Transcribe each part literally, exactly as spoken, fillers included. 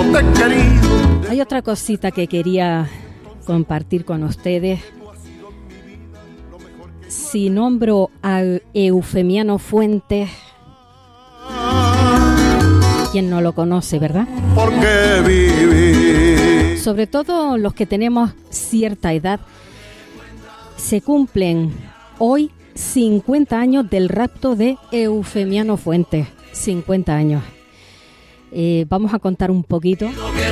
te he querido. Hay otra cosita que quería compartir con ustedes. Si nombro a Eufemiano Fuentes, ¿quién no lo conoce, verdad? Porque viví. Sobre todo los que tenemos cierta edad, se cumplen hoy cincuenta años del rapto de Eufemiano Fuentes. cincuenta años. Eh, vamos a contar un poquito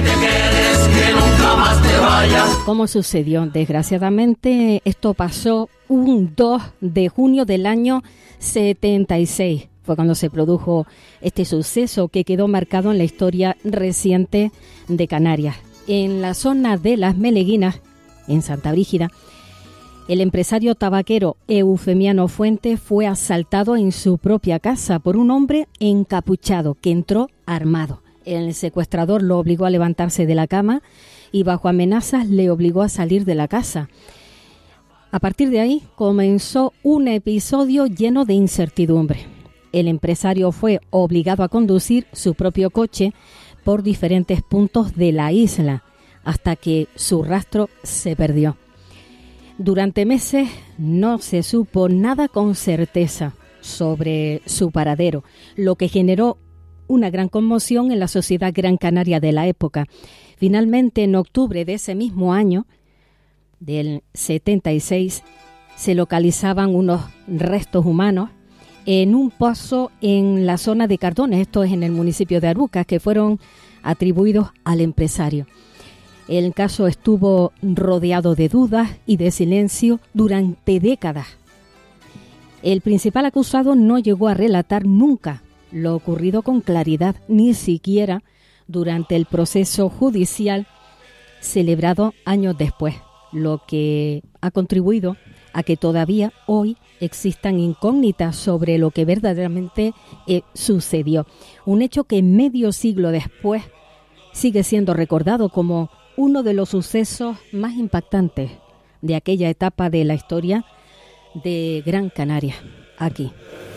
cómo sucedió. Desgraciadamente, esto pasó un dos de junio del año setenta y seis. Fue cuando se produjo este suceso que quedó marcado en la historia reciente de Canarias. En la zona de Las Meleguinas, en Santa Brígida, el empresario tabaquero Eufemiano Fuentes fue asaltado en su propia casa por un hombre encapuchado que entró armado. El secuestrador lo obligó a levantarse de la cama y bajo amenazas le obligó a salir de la casa. A partir de ahí comenzó un episodio lleno de incertidumbre. El empresario fue obligado a conducir su propio coche por diferentes puntos de la isla hasta que su rastro se perdió. Durante meses no se supo nada con certeza sobre su paradero, lo que generó una gran conmoción en la sociedad gran canaria de la época. Finalmente, en octubre de ese mismo año, del setenta y seis, se localizaban unos restos humanos en un pozo en la zona de Cardones, esto es en el municipio de Arucas, que fueron atribuidos al empresario. El caso estuvo rodeado de dudas y de silencio durante décadas. El principal acusado no llegó a relatar nunca lo ocurrido con claridad, ni siquiera durante el proceso judicial celebrado años después, lo que ha contribuido a que todavía hoy existan incógnitas sobre lo que verdaderamente eh, sucedió. Un hecho que medio siglo después sigue siendo recordado como uno de los sucesos más impactantes de aquella etapa de la historia de Gran Canaria, aquí.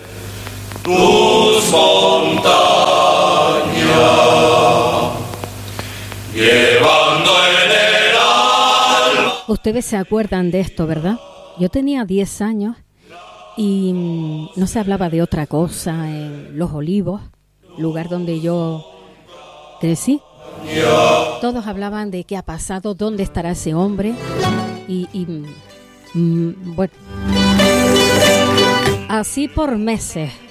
Tus montañas, llevando en el alma. Ustedes se acuerdan de esto, ¿verdad? Yo tenía diez años y no se hablaba de otra cosa en Los Olivos, lugar donde yo crecí. Todos hablaban de qué ha pasado, dónde estará ese hombre y, y mm, bueno, así por meses.